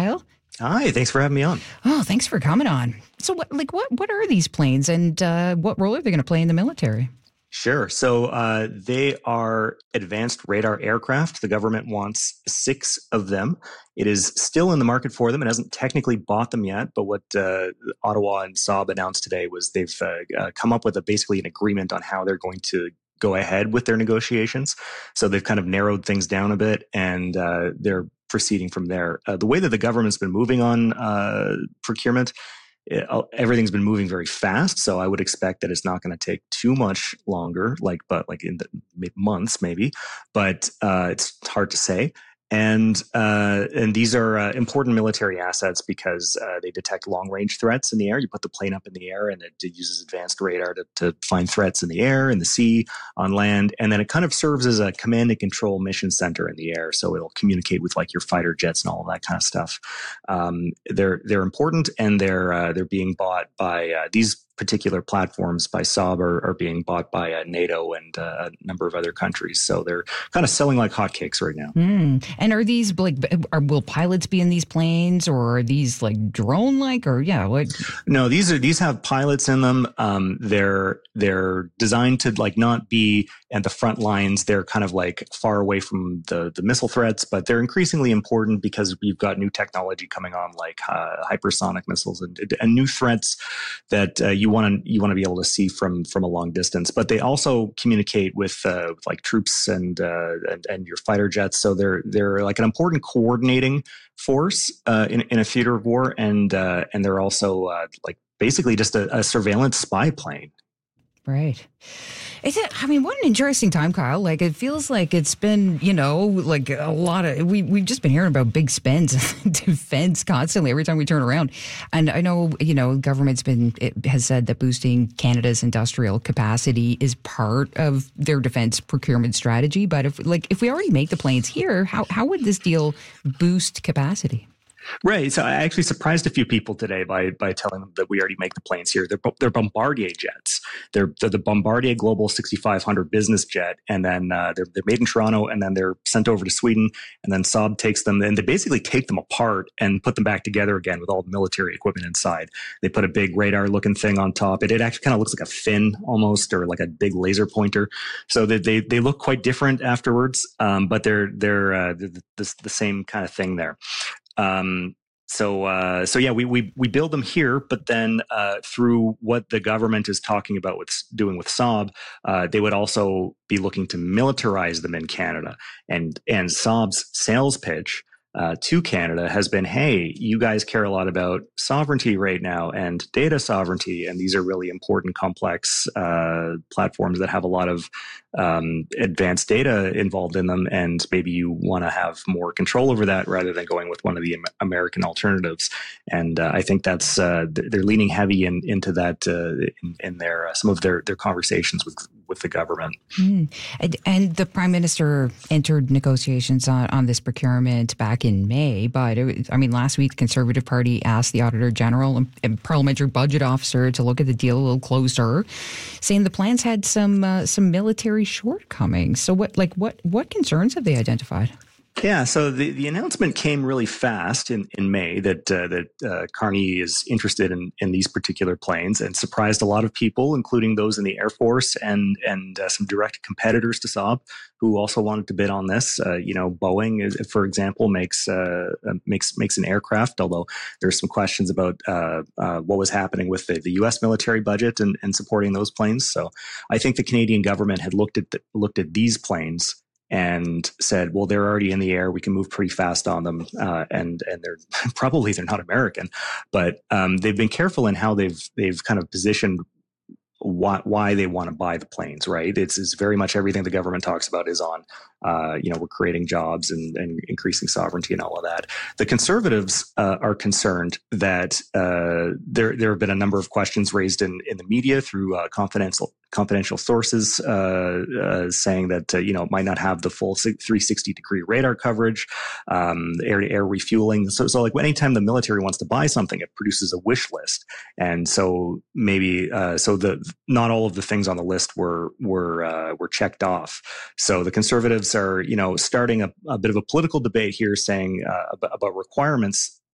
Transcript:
Kyle. Hi, thanks for having me on. Oh, thanks for coming on. So, what are these planes, and what role are they going to play in the military? Sure. So they are advanced radar aircraft. The government wants 6 of them. It is still in the market for them. It hasn't technically bought them yet, but what Ottawa and Saab announced today was they've come up with basically an agreement on how they're going to go ahead with their negotiations. So they've kind of narrowed things down a bit, and they're proceeding from there. The way that the government's been moving on procurement, everything's been moving very fast, so I would expect that it's not going to take too much longer, like in the months maybe, but it's hard to say. And these are important military assets because they detect long-range threats in the air. You put the plane up in the air, and it uses advanced radar to find threats in the air, in the sea, on land, and then it kind of serves as a command and control mission center in the air. So it'll communicate with like your fighter jets and all of that kind of stuff. They're important, and they're being bought by these particular platforms by Saab are being bought by NATO and a number of other countries. So they're kind of selling like hotcakes right now. And are these will pilots be in these planes, or are these like drone-like, or what? No, these have pilots in them. They're designed to like not be at the front lines. They're kind of like far away from the missile threats, but they're increasingly important because we've got new technology coming on, like hypersonic missiles and new threats that you want to be able to see from a long distance. But they also communicate with like troops and your fighter jets. So they're like an important coordinating force in a theater of war, and they're also like basically just a surveillance spy plane. Right. What an interesting time, Kyle. Like, it feels like it's been, like a lot of, we've just been hearing about big spends in defense constantly every time we turn around. And I know, government's has said that boosting Canada's industrial capacity is part of their defense procurement strategy. But if we already make the planes here, how would this deal boost capacity? Right. So I actually surprised a few people today by telling them that we already make the planes here. They're Bombardier jets. They're the Bombardier Global 6500 business jet, and then they're made in Toronto, and then they're sent over to Sweden, and then Saab takes them, and they basically take them apart and put them back together again with all the military equipment inside. They put a big radar-looking thing on top. It actually kind of looks like a fin almost, or like a big laser pointer. So they look quite different afterwards, but they're the same kind of thing there. So yeah, we build them here, but then through what the government is talking about doing with Saab, they would also be looking to militarize them in Canada. And Saab's sales pitch to Canada has been, hey, you guys care a lot about sovereignty right now and data sovereignty, and these are really important, complex platforms that have a lot of advanced data involved in them, and maybe you want to have more control over that rather than going with one of the American alternatives. And I think that's they're leaning heavy into that in their some of their conversations with the government. And the Prime Minister entered negotiations on this procurement back in May, but last week the Conservative Party asked the Auditor General and Parliamentary Budget Officer to look at the deal a little closer, saying the plans had some military shortcomings. So what concerns have they identified? Yeah, so the announcement came really fast in May that Carney is interested in these particular planes, and surprised a lot of people, including those in the Air Force and some direct competitors to Saab who also wanted to bid on this. Boeing, for example, makes an aircraft, although there's some questions about what was happening with the U.S. military budget and supporting those planes. So I think the Canadian government had looked at these planes and said, well, they're already in the air. We can move pretty fast on them. And they're not American, but they've been careful in how they've kind of positioned why they want to buy the planes, right? It's very much everything the government talks about is on, we're creating jobs and increasing sovereignty and all of that. The Conservatives are concerned that there have been a number of questions raised in the media through confidential sources saying that it might not have the full 360-degree radar coverage, air-to-air refueling. So like anytime the military wants to buy something, it produces a wish list, and so maybe not all of the things on the list were checked off. So the Conservatives are starting a bit of a political debate here, saying about requirements